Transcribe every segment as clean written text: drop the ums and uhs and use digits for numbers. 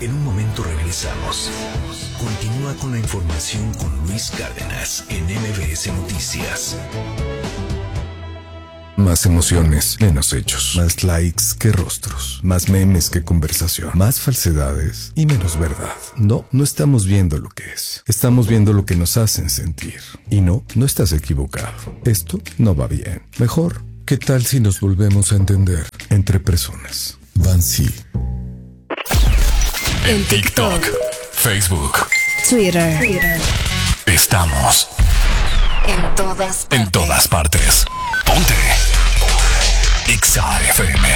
En un momento regresamos. Continúa con la información con Luis Cárdenas en MBS Noticias. Más emociones, menos hechos. Más likes que rostros. Más memes que conversación. Más falsedades y menos verdad. No estamos viendo lo que es. Estamos viendo lo que nos hacen sentir. Y no estás equivocado. Esto no va bien. Mejor, ¿qué tal si nos volvemos a entender entre personas? Bansi. En TikTok, Facebook, Twitter. Estamos En todas partes. Ponte XAFM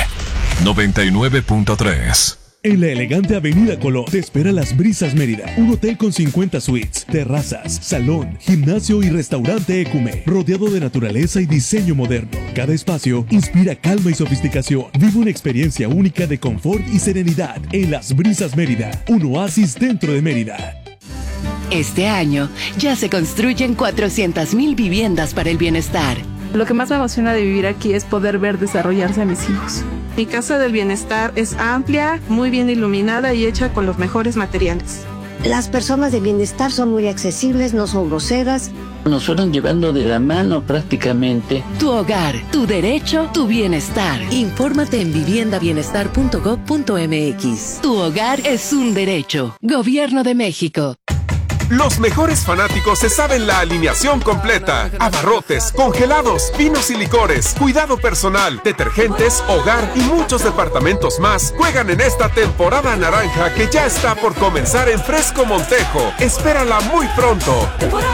99.3. En la elegante Avenida Colón te espera Las Brisas Mérida, un hotel con 50 suites, terrazas, salón, gimnasio y restaurante Ecume, rodeado de naturaleza y diseño moderno. Cada espacio inspira calma y sofisticación. Vive una experiencia única de confort y serenidad en Las Brisas Mérida, un oasis dentro de Mérida. Este año ya se construyen 400,000 viviendas para el bienestar. Lo que más me emociona de vivir aquí es poder ver desarrollarse a mis hijos. Mi casa del bienestar es amplia, muy bien iluminada y hecha con los mejores materiales. Las personas de bienestar son muy accesibles, no son groseras. Nos fueron llevando de la mano prácticamente. Tu hogar, tu derecho, tu bienestar. Infórmate en viviendabienestar.gov.mx. Tu hogar es un derecho. Gobierno de México. Los mejores fanáticos se saben la alineación completa. Abarrotes, congelados, vinos y licores, cuidado personal, detergentes, hogar y muchos departamentos más juegan en esta temporada naranja que ya está por comenzar en Fresco Montejo. Espérala muy pronto.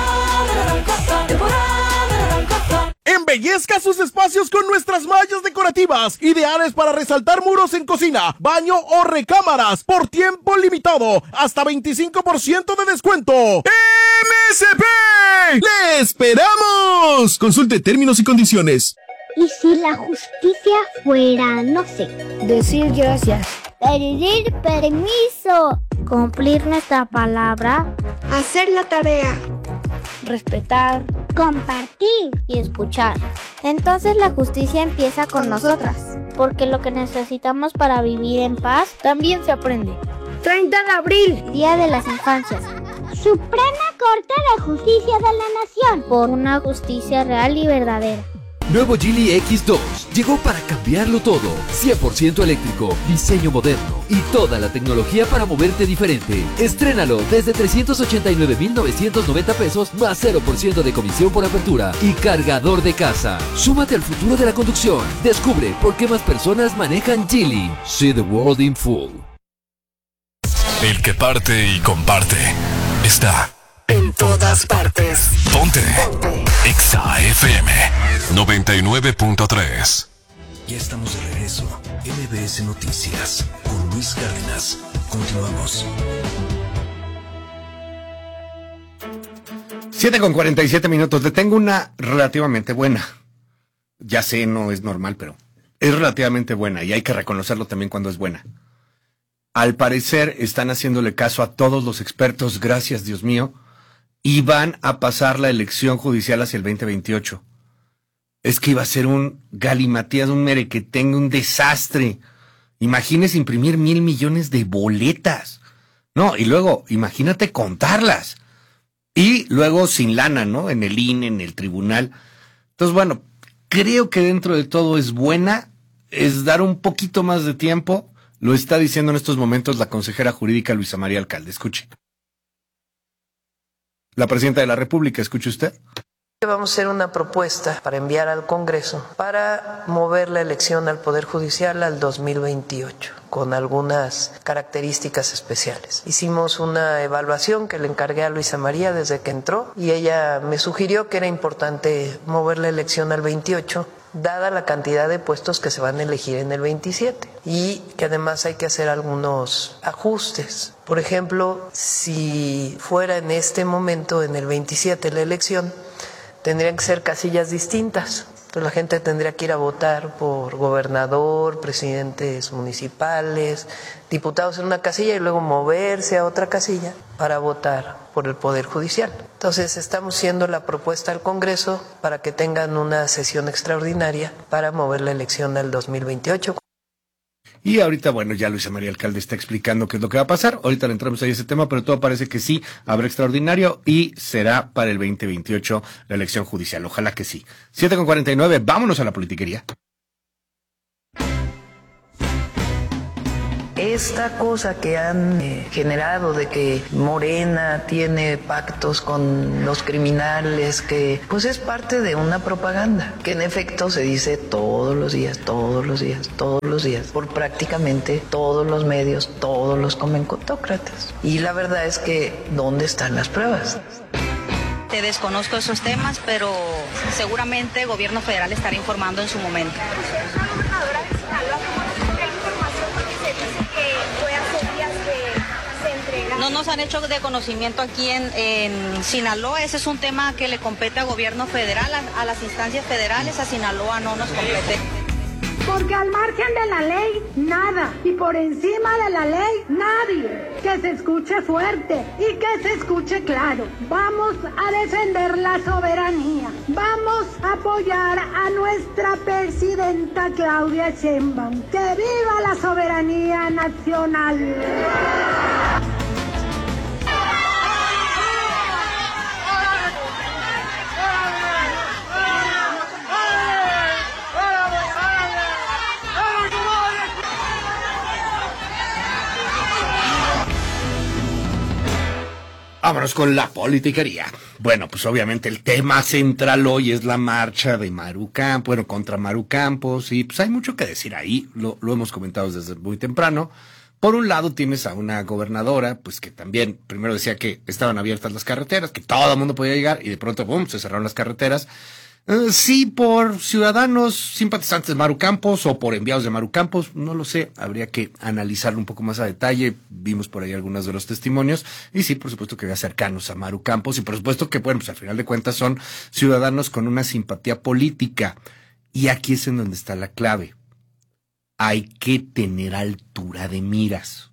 Embellezca sus espacios con nuestras mallas decorativas, ideales para resaltar muros en cocina, baño o recámaras, por tiempo limitado, hasta 25% de descuento. ¡MSP! ¡Le esperamos! Consulte términos y condiciones. ¿Y si la justicia fuera, no sé, decir gracias, pedir permiso, cumplir nuestra palabra, hacer la tarea, respetar, compartir y escuchar? Entonces la justicia empieza con nosotras, porque lo que necesitamos para vivir en paz también se aprende. 30 de abril, Día de las Infancias. Suprema Corte de Justicia de la Nación. Por una justicia real y verdadera. Nuevo Geely X2 llegó para cambiarlo todo. 100% eléctrico, diseño moderno y toda la tecnología para moverte diferente. Estrénalo desde 389,990 pesos más 0% de comisión por apertura y cargador de casa. Súmate al futuro de la conducción. Descubre por qué más personas manejan Geely. See the world in full. El que parte y comparte está en todas partes. Ponte XAFM 99.3. Ya estamos de regreso. MBS Noticias con Luis Cárdenas. Continuamos. 7:47. Le tengo una relativamente buena. Ya sé, no es normal, pero es relativamente buena y hay que reconocerlo también cuando es buena. Al parecer están haciéndole caso a todos los expertos, gracias Dios mío, y van a pasar la elección judicial hacia el 2028. Es que iba a ser un galimatías, un merequetengue, un desastre. Imagínese imprimir 1,000 millones de boletas. No, y luego, imagínate contarlas. Y luego sin lana, ¿no? En el INE, en el tribunal. Entonces, bueno, creo que dentro de todo es buena, es dar un poquito más de tiempo. Lo está diciendo en estos momentos la consejera jurídica Luisa María Alcalde. Escuche. La presidenta de la República, ¿escucha usted? Vamos a hacer una propuesta para enviar al Congreso para mover la elección al Poder Judicial al 2028, con algunas características especiales. Hicimos una evaluación que le encargué a Luisa María desde que entró y ella me sugirió que era importante mover la elección al 28, dada la cantidad de puestos que se van a elegir en el 27 y que además hay que hacer algunos ajustes. Por ejemplo, si fuera en este momento, en el 27, la elección, tendrían que ser casillas distintas. Entonces la gente tendría que ir a votar por gobernador, presidentes municipales, diputados en una casilla y luego moverse a otra casilla para votar por el Poder Judicial. Entonces estamos haciendo la propuesta al Congreso para que tengan una sesión extraordinaria para mover la elección al 2028. Y ahorita, bueno, ya Luisa María Alcalde está explicando qué es lo que va a pasar. Ahorita le entramos ahí a ese tema, pero todo parece que sí, habrá extraordinario y será para el 2028 la elección judicial. Ojalá que sí. 7:49, vámonos a la politiquería. Esta cosa que han generado de que Morena tiene pactos con los criminales, que pues es parte de una propaganda, que en efecto se dice todos los días, por prácticamente todos los medios, todos los comentócratas. Y la verdad es que, ¿dónde están las pruebas? Te desconozco esos temas, pero seguramente el gobierno federal estará informando en su momento. No nos han hecho de conocimiento aquí en Sinaloa. Ese es un tema que le compete al gobierno federal, a las instancias federales. A Sinaloa no nos compete. Porque al margen de la ley, nada. Y por encima de la ley, nadie. Que se escuche fuerte y que se escuche claro. Vamos a defender la soberanía. Vamos a apoyar a nuestra presidenta Claudia Sheinbaum. ¡Que viva la soberanía nacional! Vámonos con la politiquería. Bueno, pues obviamente el tema central hoy es la marcha de Maru Campos, bueno, contra Maru Campos, y pues hay mucho que decir ahí, lo hemos comentado desde muy temprano. Por un lado tienes a una gobernadora, pues que también primero decía que estaban abiertas las carreteras, que todo el mundo podía llegar, y de pronto, ¡bum!, se cerraron las carreteras. Sí, por ciudadanos simpatizantes de Maru Campos o por enviados de Maru Campos, no lo sé, habría que analizarlo un poco más a detalle. Vimos por ahí algunos de los testimonios y sí, por supuesto que había cercanos a Maru Campos y por supuesto que, bueno, pues al final de cuentas son ciudadanos con una simpatía política. Y aquí es en donde está la clave. Hay que tener altura de miras.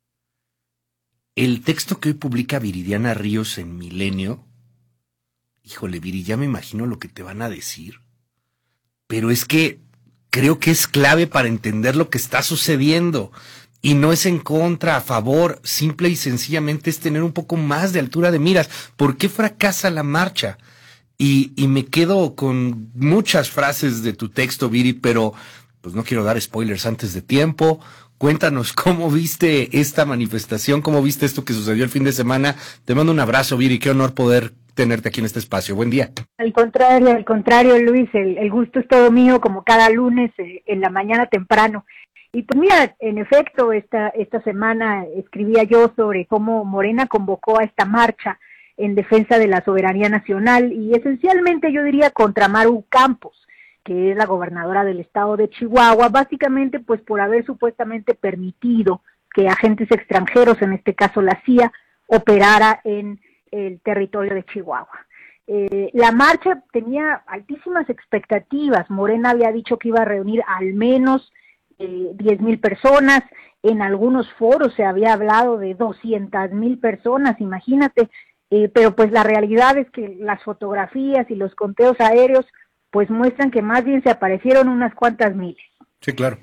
El texto que hoy publica Viridiana Ríos en Milenio, híjole, Viri, ya me imagino lo que te van a decir, pero es que creo que es clave para entender lo que está sucediendo, y no es en contra, a favor, simple y sencillamente es tener un poco más de altura de miras. ¿Por qué fracasa la marcha? Y me quedo con muchas frases de tu texto, Viri, pero pues no quiero dar spoilers antes de tiempo. Cuéntanos cómo viste esta manifestación, cómo viste esto que sucedió el fin de semana. Te mando un abrazo, Viri, qué honor poder tenerte aquí en este espacio. Buen día. Al contrario, Luis, el gusto es todo mío, como cada lunes en la mañana temprano. Y pues mira, en efecto, esta semana escribía yo sobre cómo Morena convocó a esta marcha en defensa de la soberanía nacional y esencialmente yo diría contra Maru Campos, que es la gobernadora del estado de Chihuahua, básicamente pues por haber supuestamente permitido que agentes extranjeros, en este caso la CIA, operara en el territorio de Chihuahua. La marcha tenía altísimas expectativas. Morena había dicho que iba a reunir al menos 10,000 personas. En algunos foros se había hablado de 200,000 personas, imagínate. Pero pues la realidad es que las fotografías y los conteos aéreos pues muestran que más bien se aparecieron unas cuantas miles. Sí, claro.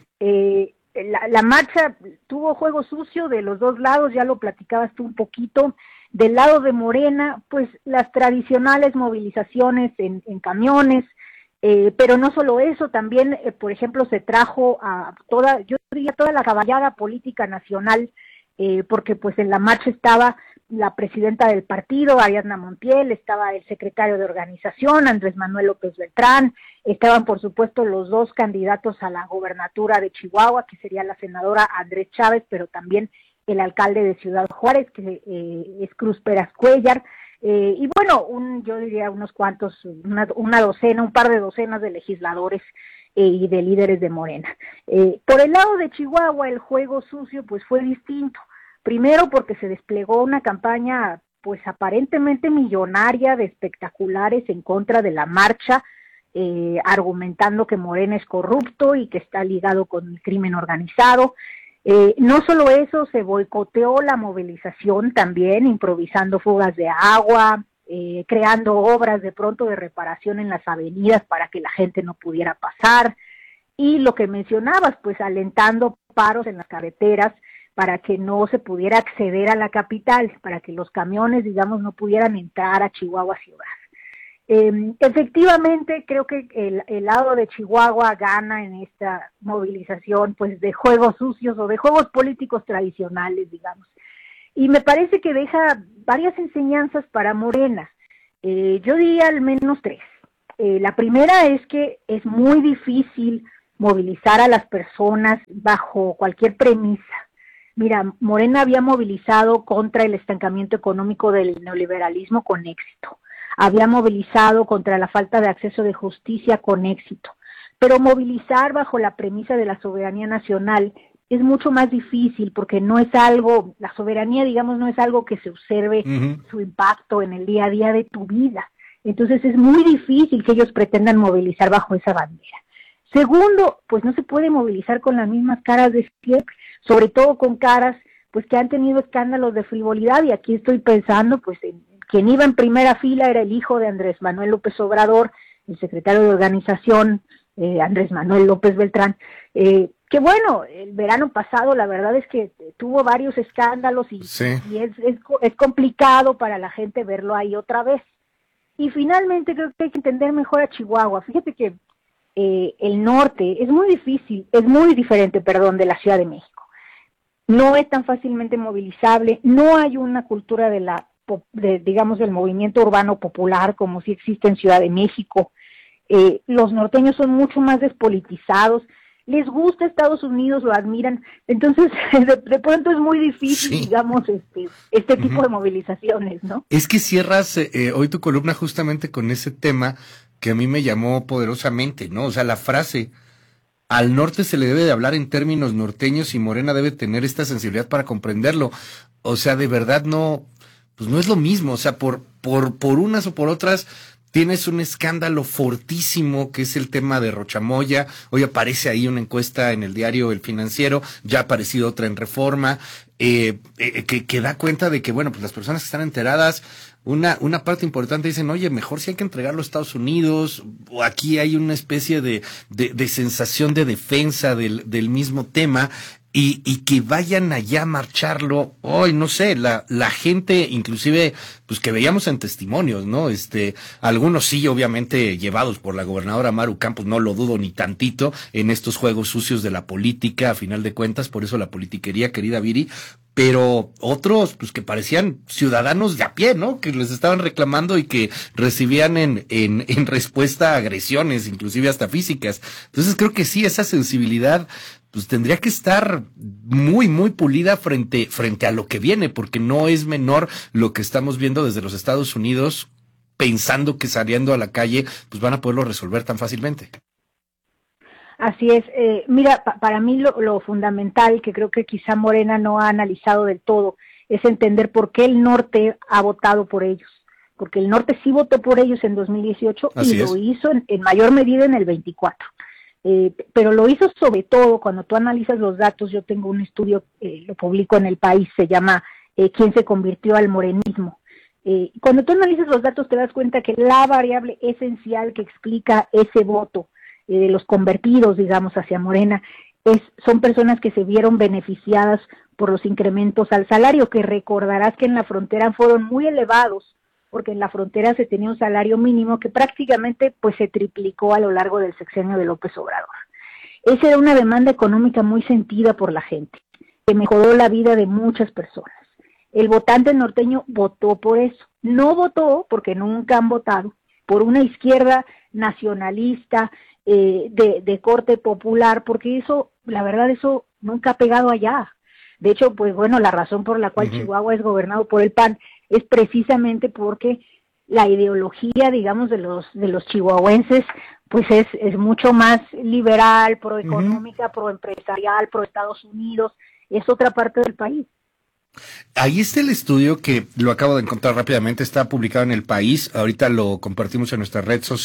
La marcha tuvo juego sucio de los dos lados, ya lo platicabas tú un poquito. Del lado de Morena, pues las tradicionales movilizaciones en camiones, pero no solo eso, también, por ejemplo, se trajo a toda la caballada política nacional, porque pues en la marcha estaba la presidenta del partido, Ariadna Montiel, estaba el secretario de organización, Andrés Manuel López Beltrán, estaban por supuesto los dos candidatos a la gobernatura de Chihuahua, que sería la senadora Andrés Chávez, pero también el alcalde de Ciudad Juárez, que es Cruz Peras Cuellar, y bueno, yo diría unos cuantos, una docena, un par de docenas de legisladores y de líderes de Morena. Por el lado de Chihuahua, el juego sucio pues fue distinto. Primero porque se desplegó una campaña pues aparentemente millonaria de espectaculares en contra de la marcha, argumentando que Morena es corrupto y que está ligado con el crimen organizado. No solo eso, se boicoteó la movilización también, improvisando fugas de agua, creando obras de pronto de reparación en las avenidas para que la gente no pudiera pasar. y lo que mencionabas, pues alentando paros en las carreteras para que no se pudiera acceder a la capital, para que los camiones, digamos, no pudieran entrar a Chihuahua ciudad. Efectivamente, creo que el lado de Chihuahua gana en esta movilización, pues, de juegos sucios o de juegos políticos tradicionales, digamos. Y me parece que deja varias enseñanzas para Morena. Yo diría al menos 3. La primera es que es muy difícil movilizar a las personas bajo cualquier premisa. Mira, Morena había movilizado contra el estancamiento económico del neoliberalismo con éxito. Había movilizado contra la falta de acceso de justicia con éxito, pero movilizar bajo la premisa de la soberanía nacional es mucho más difícil porque no es algo, la soberanía, digamos, no es algo que se observe su impacto en el día a día de tu vida. Entonces es muy difícil que ellos pretendan movilizar bajo esa bandera. Segundo, pues no se puede movilizar con las mismas caras de siempre, sobre todo con caras pues que han tenido escándalos de frivolidad, y aquí estoy pensando pues en quien iba en primera fila era el hijo de Andrés Manuel López Obrador, el secretario de organización, Andrés Manuel López Beltrán, que bueno, el verano pasado la verdad es que tuvo varios escándalos y es complicado para la gente verlo ahí otra vez. Y finalmente creo que hay que entender mejor a Chihuahua. Fíjate que el norte es muy diferente de la Ciudad de México. No es tan fácilmente movilizable, no hay una cultura digamos, del movimiento urbano popular como si existe en Ciudad de México. Los norteños son mucho más despolitizados, les gusta Estados Unidos, lo admiran, entonces de pronto es muy difícil, digamos, este tipo de movilizaciones, ¿no? Es que cierras hoy tu columna justamente con ese tema que a mí me llamó poderosamente, ¿no? O sea, la frase, al norte se le debe de hablar en términos norteños y Morena debe tener esta sensibilidad para comprenderlo. O sea, de verdad no, pues no es lo mismo, o sea, por unas o por otras tienes un escándalo fortísimo que es el tema de Rochamoya. Hoy aparece ahí una encuesta en el diario El Financiero, ya ha aparecido otra en Reforma, que da cuenta de que, bueno, pues las personas que están enteradas, una parte importante dicen, oye, mejor si hay que entregarlo a Estados Unidos, o aquí hay una especie de sensación de defensa del mismo tema. Y que vayan allá a marcharlo, hoy no sé, la gente, inclusive, pues que veíamos en testimonios, ¿no? Algunos sí, obviamente, llevados por la gobernadora Maru Campos, no lo dudo ni tantito, en estos juegos sucios de la política, a final de cuentas, por eso la politiquería, querida Viri, pero otros, pues que parecían ciudadanos de a pie, ¿no? Que les estaban reclamando y que recibían en respuesta agresiones, inclusive hasta físicas. Entonces creo que sí, esa sensibilidad pues tendría que estar muy, muy pulida frente a lo que viene, porque no es menor lo que estamos viendo desde los Estados Unidos, pensando que saliendo a la calle, pues van a poderlo resolver tan fácilmente. Así es. Mira, para mí lo fundamental, que creo que quizá Morena no ha analizado del todo, es entender por qué el norte ha votado por ellos. Porque el norte sí votó por ellos en 2018 y lo hizo en mayor medida en el 24. Pero lo hizo sobre todo cuando tú analizas los datos. Yo tengo un estudio, lo publico en El País, se llama ¿Quién se convirtió al morenismo? Cuando tú analizas los datos te das cuenta que la variable esencial que explica ese voto de los convertidos, digamos, hacia Morena, son personas que se vieron beneficiadas por los incrementos al salario, que recordarás que en la frontera fueron muy elevados, porque en la frontera se tenía un salario mínimo que prácticamente pues se triplicó a lo largo del sexenio de López Obrador. Esa era una demanda económica muy sentida por la gente, que mejoró la vida de muchas personas. El votante norteño votó por eso, no votó, porque nunca han votado, por una izquierda nacionalista de corte popular, porque eso, la verdad, eso nunca ha pegado allá. De hecho, pues bueno, la razón por la cual Chihuahua es gobernado por el PAN es precisamente porque la ideología, digamos, de los chihuahuenses, pues es mucho más liberal, proeconómica, proempresarial, pro Estados Unidos, es otra parte del país. Ahí está el estudio que lo acabo de encontrar rápidamente, está publicado en El País, ahorita lo compartimos en nuestra red social,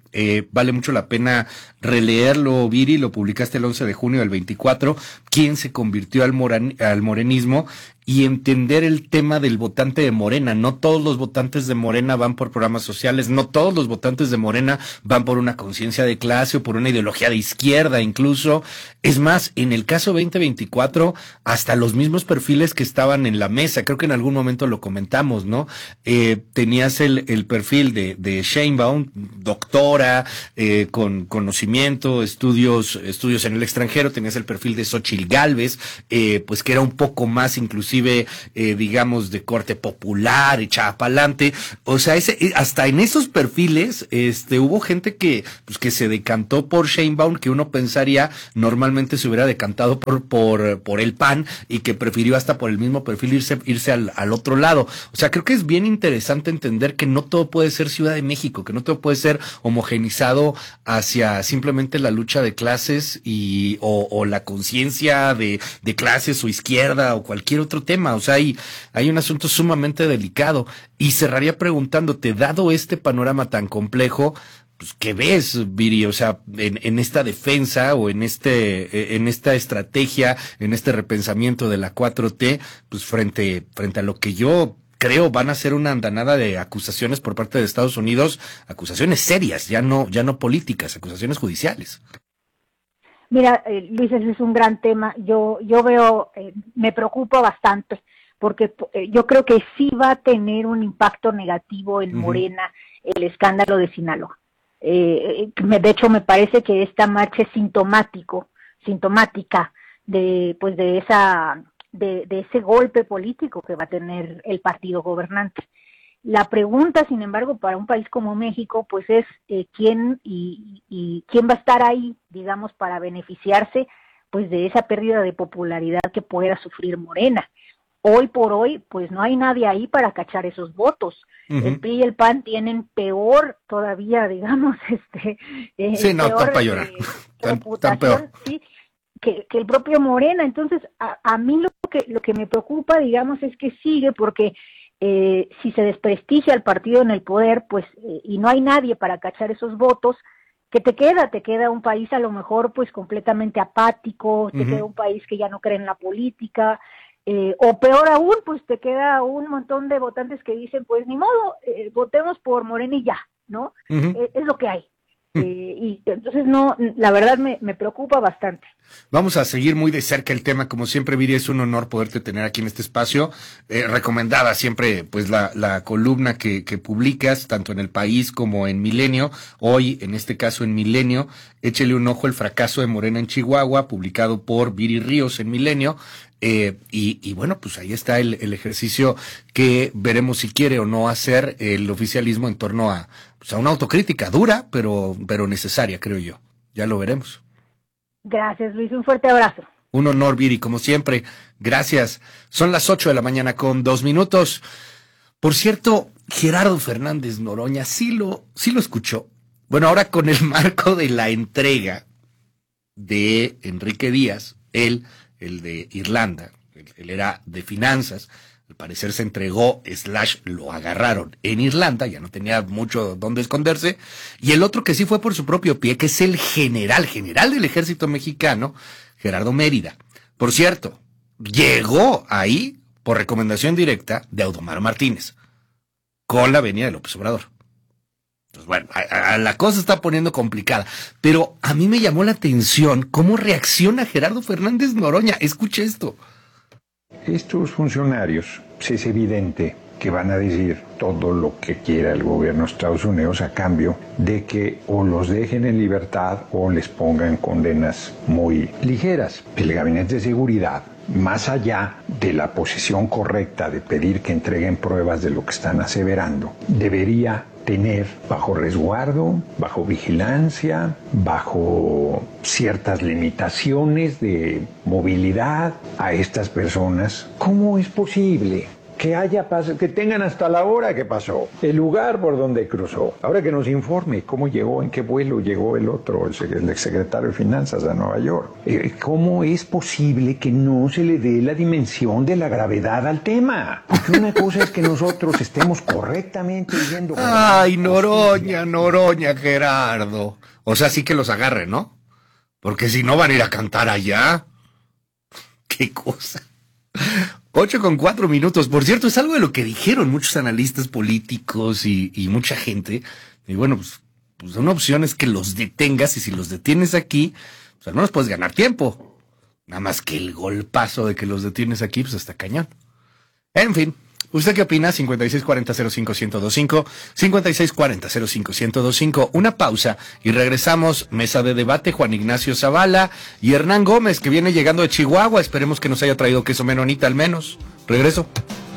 vale mucho la pena releerlo, Viri, lo publicaste el 11 de junio del 24, quién se convirtió al morenismo, y entender el tema del votante de Morena. No todos los votantes de Morena van por programas sociales, no todos los votantes de Morena van por una conciencia de clase o por una ideología de izquierda incluso. Es más, en el caso 2024, hasta los mismos perfiles que estaban en la mesa, creo que en algún momento lo comentamos, ¿no? Tenías el perfil de Sheinbaum, doctora, con conocimiento, estudios en el extranjero, tenías el perfil de Xóchitl Gálvez, pues que era un poco más inclusive digamos de corte popular, echada pa'lante. O sea, hasta en esos perfiles hubo gente que se decantó por Sheinbaum, que uno pensaría normalmente se hubiera decantado por el PAN, y que prefirió hasta por el mismo perfil irse al otro lado. O sea, creo que es bien interesante entender que no todo puede ser Ciudad de México, que no todo puede ser homogenizado hacia simplemente la lucha de clases o la conciencia de clases o izquierda o cualquier otro tema. O sea, hay un asunto sumamente delicado, y cerraría preguntándote, dado este panorama tan complejo, pues, ¿qué ves, Viri? O sea, en esta defensa o en esta estrategia, en este repensamiento de la 4T, pues frente a lo que yo creo van a ser una andanada de acusaciones por parte de Estados Unidos, acusaciones serias, ya no políticas, acusaciones judiciales. Mira, Luis, ese es un gran tema. Yo veo, me preocupa bastante, porque yo creo que sí va a tener un impacto negativo en Morena el escándalo de Sinaloa. De hecho, me parece que esta marcha es sintomática de ese golpe político que va a tener el partido gobernante. La pregunta, sin embargo, para un país como México, pues es quién va a estar ahí, digamos, para beneficiarse, pues, de esa pérdida de popularidad que pueda sufrir Morena. Hoy por hoy, pues no hay nadie ahí para cachar esos votos. El PRI y el PAN tienen peor todavía, digamos, sí, no, peor, para llorar. Tan peor. Sí, que el propio Morena. Entonces, a mí lo que me preocupa, digamos, es que sigue, porque si se desprestigia al partido en el poder, pues, y no hay nadie para cachar esos votos, ¿qué te queda? Te queda un país a lo mejor pues completamente apático, te queda un país que ya no cree en la política, o peor aún, pues te queda un montón de votantes que dicen, pues ni modo, votemos por Morena y ya, ¿no? Es lo que hay. Y entonces no, la verdad me preocupa bastante. Vamos a seguir muy de cerca el tema, como siempre, Viri, es un honor poderte tener aquí en este espacio. Recomendada siempre pues la columna que publicas, tanto en El País como en Milenio. Hoy, en este caso en Milenio, échele un ojo, El fracaso de Morena en Chihuahua, publicado por Viri Ríos en Milenio. Y bueno, pues ahí está el ejercicio que veremos si quiere o no hacer el oficialismo en torno a una autocrítica dura, pero necesaria, creo yo. Ya lo veremos. Gracias, Luis. Un fuerte abrazo. Un honor, Viri, como siempre. Gracias. Son las 8:02 a.m. Por cierto, Gerardo Fernández Noroña sí lo escuchó. Bueno, ahora con el marco de la entrega de Enrique Díaz, el de Irlanda, él era de finanzas, al parecer se entregó, lo agarraron en Irlanda, ya no tenía mucho donde esconderse, y el otro que sí fue por su propio pie, que es el general del ejército mexicano, Gerardo Mérida. Por cierto, llegó ahí por recomendación directa de Audomar Martínez, con la venia de López Obrador. Entonces, bueno, la cosa está poniendo complicada, pero a mí me llamó la atención cómo reacciona Gerardo Fernández Noroña. Escuche esto. Estos funcionarios, es evidente que van a decir todo lo que quiera el gobierno de Estados Unidos a cambio de que o los dejen en libertad o les pongan condenas muy ligeras. El Gabinete de Seguridad, más allá de la posición correcta de pedir que entreguen pruebas de lo que están aseverando, debería tener bajo resguardo, bajo vigilancia, bajo ciertas limitaciones de movilidad a estas personas. ¿Cómo es posible que tengan hasta la hora que pasó, el lugar por donde cruzó. Ahora que nos informe cómo llegó, en qué vuelo llegó el otro, el exsecretario de Finanzas a Nueva York. ¿Cómo es posible que no se le dé la dimensión de la gravedad al tema? Porque una cosa es que nosotros estemos correctamente yendo... Ay, Noroña, Gerardo. O sea, sí que los agarren, ¿no? Porque si no van a ir a cantar allá. Qué cosa. 8:04. Por cierto, es algo de lo que dijeron muchos analistas políticos y mucha gente. Y bueno, pues una opción es que los detengas, y si los detienes aquí, pues al menos puedes ganar tiempo. Nada más que el golpazo de que los detienes aquí, pues está cañón. En fin, ¿usted qué opina? 5640-05-1025, 5640-05-1025. Una pausa y regresamos. Mesa de debate, Juan Ignacio Zavala y Hernán Gómez, que viene llegando de Chihuahua. Esperemos que nos haya traído queso menonita al menos. Regreso.